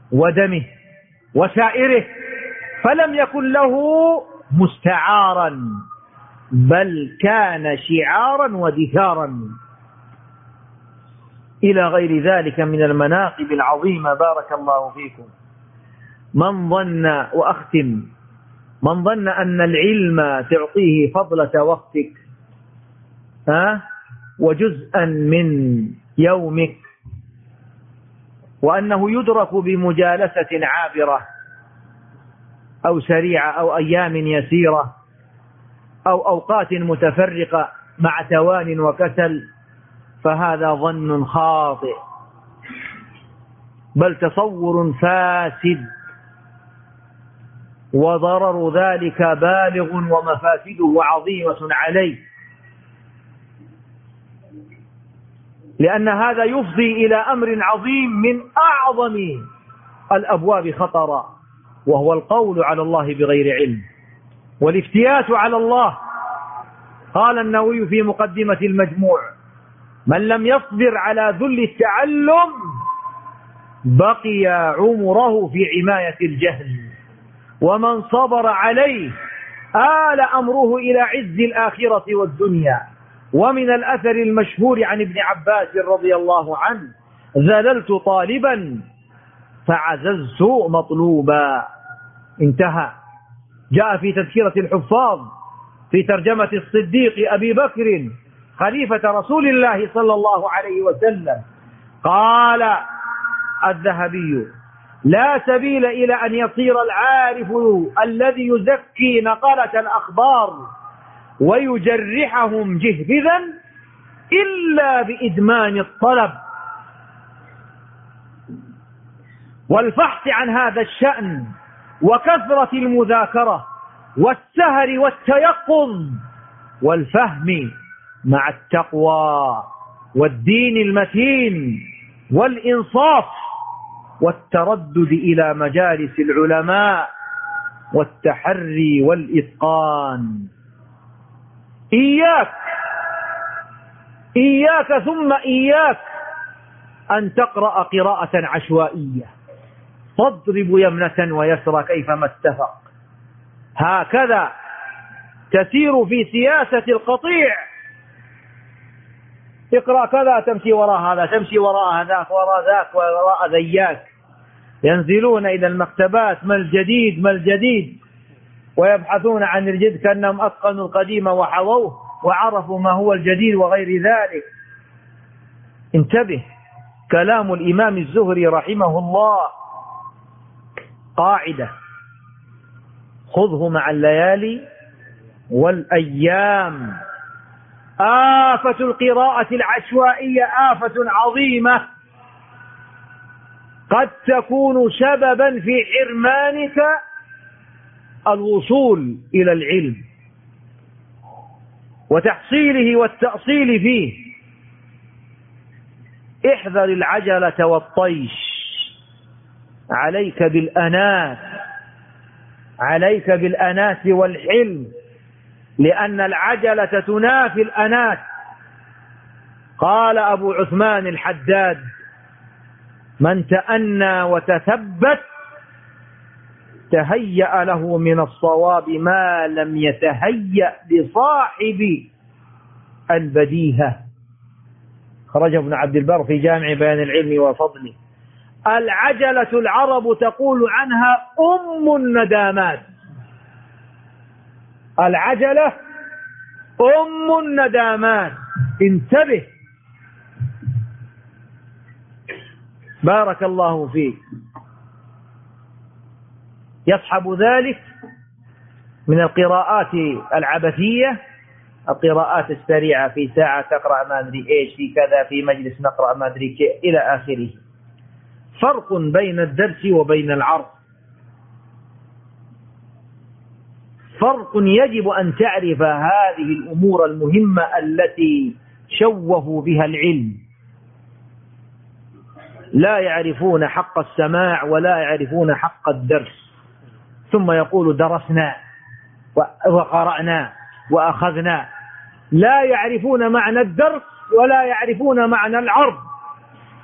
ودمه وسائره، فلم يكن له مستعارا بل كان شعارا ودثارا، إلى غير ذلك من المناقب العظيمة. بارك الله فيكم. من ظن وأختم من ظن أن العلم تعطيه فضلة وقتك وجزءا من يومك، وأنه يدرك بمجالسة عابرة أو سريعة أو أيام يسيرة أو أوقات متفرقة مع توان وكسل، فهذا ظن خاطئ، بل تصور فاسد، وضرر ذلك بالغ ومفاسده عظيمة عليه، لأن هذا يفضي إلى أمر عظيم من أعظم الأبواب خطرا، وهو القول على الله بغير علم والافتيات على الله. قال النووي في مقدمة المجموع: من لم يصبر على ذل التعلم بقي عمره في عماية الجهل، ومن صبر عليه آل أمره إلى عز الآخرة والدنيا. ومن الأثر المشهور عن ابن عباس رضي الله عنه: ذللت طالبا فعززت مطلوبا. انتهى. جاء في تذكرة الحفاظ في ترجمة الصديق أبي بكر خليفة رسول الله صلى الله عليه وسلم، قال الذهبي: لا سبيل إلى أن يصير العارف الذي يزكي نقلة الأخبار ويجرحهم جهبذا إلا بإدمان الطلب والفحص عن هذا الشأن وكثرة المذاكرة والسهر والتيقظ والفهم مع التقوى والدين المتين والإنصاف والتردد إلى مجالس العلماء والتحري والإتقان. إياك ثم إياك أن تقرأ قراءة عشوائية تضرب يمنة ويسرى كيفما اتفق. هكذا تسير في سياسة القطيع، اقرأ كذا تمشي وراء هذا، تمشي وراء هذاك وراء ذاك وراء ذياك، ينزلون إلى المكتبات ما الجديد ما الجديد، ويبحثون عن الجديد كأنهم أتقنوا القديم وحظوه وعرفوا ما هو الجديد وغير ذلك. انتبه، كلام الإمام الزهري رحمه الله قاعدة: خذه مع الليالي والأيام. آفة القراءة العشوائية آفة عظيمة قد تكون سببا في حرمانك الوصول إلى العلم وتحصيله والتأصيل فيه. احذر العجلة والطيش، عليك بالأنات والحلم، لأن العجلة تنافي الأنات. قال أبو عثمان الحداد: من تأنى وتثبت تهيأ له من الصواب ما لم يتهيأ لصاحب البديهة. خرج ابن عبد البر في جامع بيان العلم وفضله. العجلة العرب تقول عنها أم الندامات. العجلة أم الندامات. انتبه. بارك الله فيك. يصحب ذلك من القراءات العبثية القراءات السريعة، في ساعة تقرأ ما أدري إيش، في كذا، في مجلس نقرأ ما أدري كيف إلى آخره. فرق بين الدرس وبين العرض، فرق يجب أن تعرف هذه الأمور المهمة التي شوهوا بها العلم. لا يعرفون حق السماع ولا يعرفون حق الدرس، ثم يقول درسنا وقرأنا وأخذنا. لا يعرفون معنى الدرس ولا يعرفون معنى العرض.